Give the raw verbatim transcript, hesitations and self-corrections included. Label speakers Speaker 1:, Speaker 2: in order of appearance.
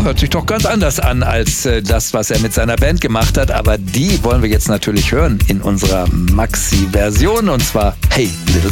Speaker 1: hört sich doch ganz anders an als äh, das, was er mit seiner Band gemacht hat. Aber die wollen wir jetzt natürlich hören in unserer Maxi-Version. Und zwar Hey Little